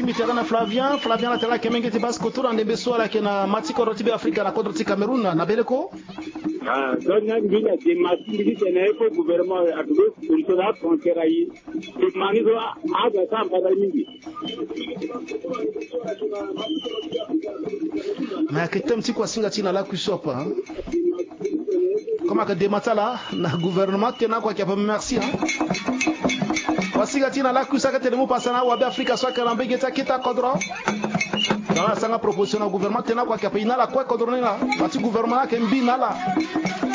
mi terana Flavien la tela kemenge te bas kotura ndembe swala kena matiko rotibe Afrika na kodro ti Cameroun na beleko donc ngi la de matindi ke na ko gouvernement adu ko la frontière yi de manizo aga sa mbada mingi ma ketem ti kwa singa tina la kusopa kama ka de matala na gouvernement tena kwa kiapa merci wasinga tina la kusaka tele mu pasana wa Afrika swaka na mbegeta kita kodro dans la sanga proposition au gouvernement tena kwa kiapa ina la kwa kodro na bati gouvernement ke mbina la